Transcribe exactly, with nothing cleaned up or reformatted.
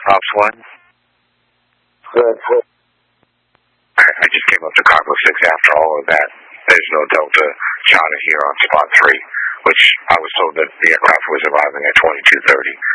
Ops one? Good. I, I just came up to Cargo six after all of that. There's no Delta Charter here on spot three, which I was told that the aircraft was arriving at twenty-two thirty.